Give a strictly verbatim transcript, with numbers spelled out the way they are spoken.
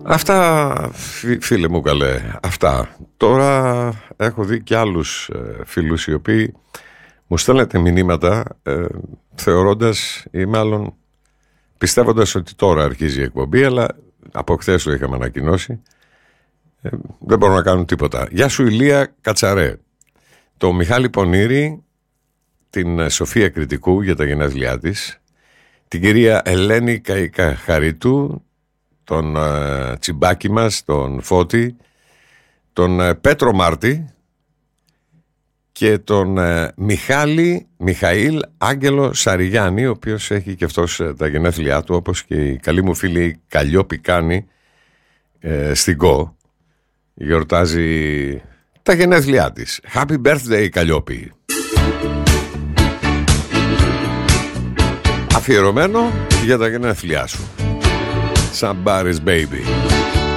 Αυτά, φίλε μου καλέ, αυτά. Τώρα έχω δει και άλλους ε, φίλους οι οποίοι μου στέλνετε μηνύματα ε, θεωρώντας ή μάλλον πιστεύοντας ότι τώρα αρχίζει η εκπομπή, αλλά από χθες το είχαμε ανακοινώσει. Ε, δεν μπορούν να κάνουν τίποτα. Γεια σου Ηλία Κατσαρέ. Το Μιχάλη Πονήρη, την Σοφία Κρητικού για τα γενέθλιά της, την κυρία Ελένη Καϊκαχαρίτου, τον uh, Τσιμπάκη μας, τον Φώτη, τον uh, Πέτρο Μάρτη και τον uh, Μιχάλη Μιχαήλ Άγγελο Σαριγιάννη, ο οποίος έχει και αυτός uh, τα γενέθλιά του, όπως και η καλή μου φίλη Καλλιόπη Κάνη uh, στην ΚΟ, γιορτάζει τα γενέθλιά της. Happy birthday Καλλιόπη. Αφιερωμένο για τα γενέθλιά σου. Somebody's baby.